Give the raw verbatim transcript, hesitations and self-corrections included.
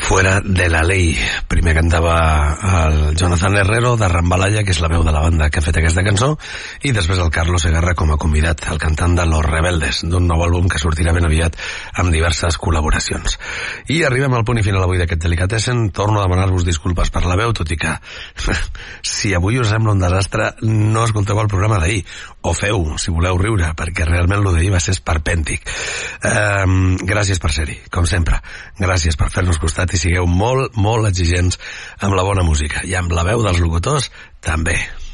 Fuera de la ley. Primer cantava el Jonathan Herrero de Rambalaya, que és la veu de la banda que ha fet aquesta cançó, i després el Carlos Segarra com a convidat, el cantant de Los Rebeldes, d'un nou àlbum que sortirà ben aviat amb diverses col·laboracions. I arribem al punt i final avui d'aquest Delicatessen. Torno a demanar-vos disculpes per la veu, tot i que si avui us sembla un desastre, no escolteu el programa d'ahir, o feu, si voleu riure, perquè realment lo d'ahir va ser esperpèntic. Um, gràcies per ser-hi, com sempre. Gràcies per fer-nos costat i sigueu molt, molt exigents amb la bona música i amb la veu dels locutors també.